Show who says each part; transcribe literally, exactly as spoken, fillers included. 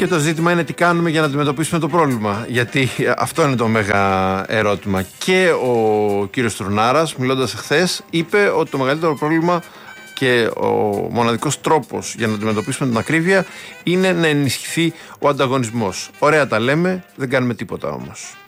Speaker 1: Και το ζήτημα είναι τι κάνουμε για να αντιμετωπίσουμε το πρόβλημα. Γιατί αυτό είναι το μέγα ερώτημα. Και ο κύριος Τουρνάρας, μιλώντας εχθές, είπε ότι το μεγαλύτερο πρόβλημα και ο μοναδικός τρόπος για να αντιμετωπίσουμε την ακρίβεια είναι να ενισχυθεί ο ανταγωνισμός. Ωραία τα λέμε, δεν κάνουμε τίποτα όμως.